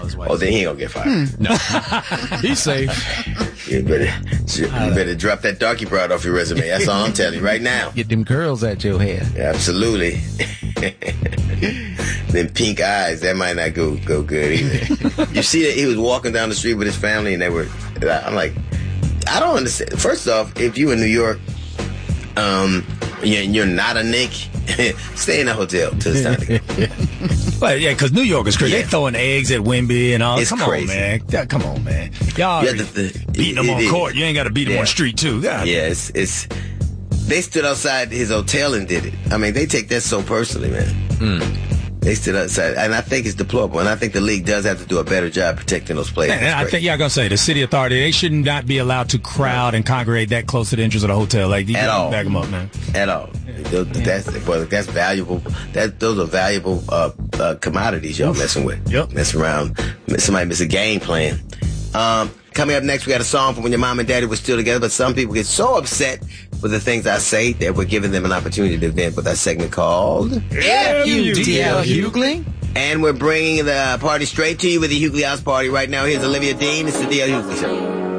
his wife. Oh, then he ain't gonna get fired. No. He's safe. You better drop that darky broad off your resume. That's all I'm telling you right now. Get them curls out your hair. Absolutely. Them pink eyes, that might not go good either. You see that he was walking down the street with his family and I'm like, I don't understand. First off, if you in New York, you're not a Nick, stay in a hotel till it's time to go. But yeah, because New York is crazy. Yeah. They throwing eggs at Wemby and all. It's crazy. Come on, man. Y'all beating them on court. You ain't got to beat them on the street, too. God. Yeah, it's they stood outside his hotel and did it. I mean, they take that so personally, man. They stood outside, and I think it's deplorable. And I think the league does have to do a better job protecting those players. And I think, I'm going to say, the city authority, they should not be allowed to crowd and congregate that close to the entrance of the hotel. Like, you got to back them up, man. At all. That's valuable. Those are valuable commodities y'all messing with. Yep. Messing around. Somebody miss a game plan. Coming up next, we got a song from when your mom and daddy were still together, but some people get so upset with the things I say that we're giving them an opportunity to vent with our segment called DL Hughley. And we're bringing the party straight to you with the Hughley House Party right now. Here's Olivia Dean. It's the DL Hughley Show.